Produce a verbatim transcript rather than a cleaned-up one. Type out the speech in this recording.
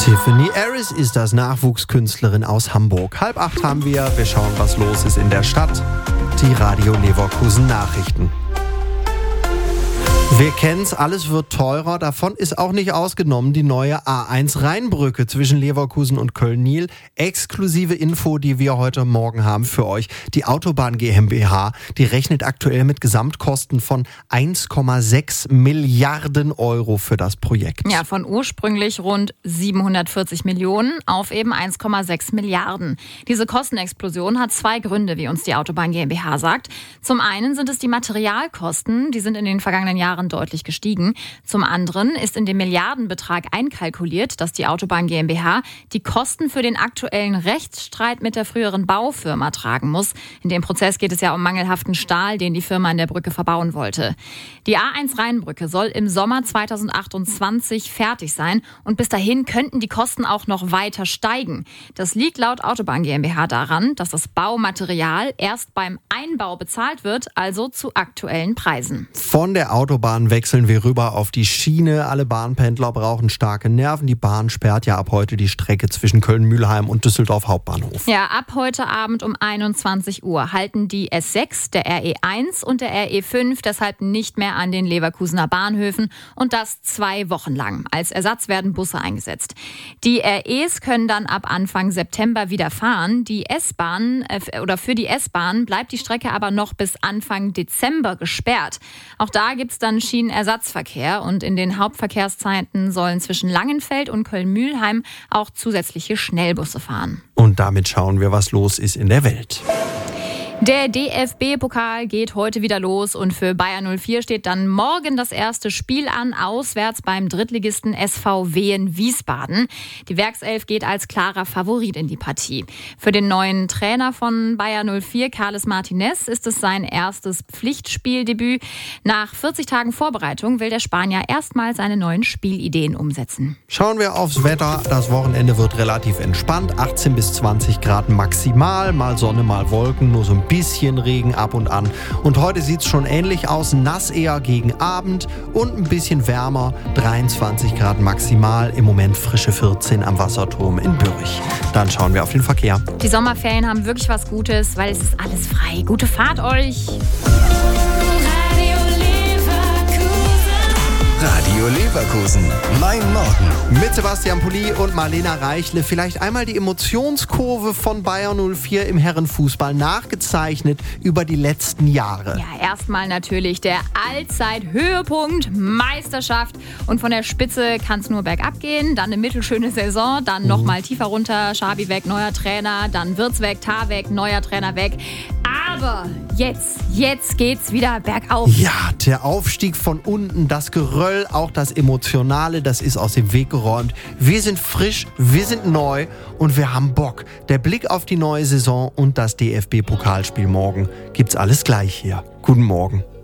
Tiffany Harris ist das, Nachwuchskünstlerin aus Hamburg. Halb acht haben wir. Wir schauen, was los ist in der Stadt. Die Radio Leverkusen Nachrichten. Wir kennen's, alles wird teurer. Davon ist auch nicht ausgenommen die neue A eins Rheinbrücke zwischen Leverkusen und Köln-Niel. Exklusive Info, die wir heute Morgen haben für euch. Die Autobahn GmbH, die rechnet aktuell mit Gesamtkosten von eins Komma sechs Milliarden Euro für das Projekt. Ja, von ursprünglich rund siebenhundertvierzig Millionen auf eben eins Komma sechs Milliarden. Diese Kostenexplosion hat zwei Gründe, wie uns die Autobahn GmbH sagt. Zum einen sind es die Materialkosten, die sind in den vergangenen Jahren deutlich gestiegen. Zum anderen ist in dem Milliardenbetrag einkalkuliert, dass die Autobahn GmbH die Kosten für den aktuellen Rechtsstreit mit der früheren Baufirma tragen muss. In dem Prozess geht es ja um mangelhaften Stahl, den die Firma an der Brücke verbauen wollte. Die A eins Rheinbrücke soll im Sommer zweitausendachtundzwanzig fertig sein und bis dahin könnten die Kosten auch noch weiter steigen. Das liegt laut Autobahn GmbH daran, dass das Baumaterial erst beim Einbau bezahlt wird, also zu aktuellen Preisen. Von der Autobahn wechseln wir rüber auf die Schiene. Alle Bahnpendler brauchen starke Nerven. Die Bahn sperrt ja ab heute die Strecke zwischen Köln-Mühlheim und Düsseldorf Hauptbahnhof. Ja, ab heute Abend um einundzwanzig Uhr halten die S sechs, der R E eins und der R E fünf deshalb nicht mehr an den Leverkusener Bahnhöfen und das zwei Wochen lang. Als Ersatz werden Busse eingesetzt. Die R Es können dann ab Anfang September wieder fahren. Die S-Bahn äh, oder für die S-Bahn bleibt die Strecke aber noch bis Anfang Dezember gesperrt. Auch da gibt es dann Schienenersatzverkehr und in den Hauptverkehrszeiten sollen zwischen Langenfeld und Köln-Mühlheim auch zusätzliche Schnellbusse fahren. Und damit schauen wir, was los ist in der Welt. Der D F B-Pokal geht heute wieder los und für Bayer null vier steht dann morgen das erste Spiel an, auswärts beim Drittligisten S V Wehen Wiesbaden. Die Werkself geht als klarer Favorit in die Partie. Für den neuen Trainer von Bayer null vier, Carles Martinez, ist es sein erstes Pflichtspieldebüt. Nach vierzig Tagen Vorbereitung will der Spanier erstmal seine neuen Spielideen umsetzen. Schauen wir aufs Wetter. Das Wochenende wird relativ entspannt. achtzehn bis zwanzig Grad maximal, mal Sonne, mal Wolken, nur so ein bisschen Regen ab und an. Und heute sieht es schon ähnlich aus, nass eher gegen Abend und ein bisschen wärmer, dreiundzwanzig Grad maximal, im Moment frische vierzehn am Wasserturm in Bürich. Dann schauen wir auf den Verkehr. Die Sommerferien haben wirklich was Gutes, weil es ist alles frei. Gute Fahrt euch! Radio Leverkusen, mein Morgen. Mit Sebastian Pulli und Marlena Reichle. Vielleicht einmal die Emotionskurve von Bayer null vier im Herrenfußball nachgezeichnet über die letzten Jahre. Ja, erstmal natürlich der Allzeithöhepunkt, Meisterschaft. Und von der Spitze kann es nur bergab gehen. Dann eine mittelschöne Saison, dann mhm. nochmal tiefer runter. Schabi weg, neuer Trainer. Dann Wirtz weg, Tah weg, neuer Trainer weg. Aber jetzt, jetzt geht's wieder bergauf. Ja, der Aufstieg von unten, das Geröll, auch das Emotionale, das ist aus dem Weg geräumt. Wir sind frisch, wir sind neu und wir haben Bock. Der Blick auf die neue Saison und das D F B-Pokalspiel morgen gibt's alles gleich hier. Guten Morgen.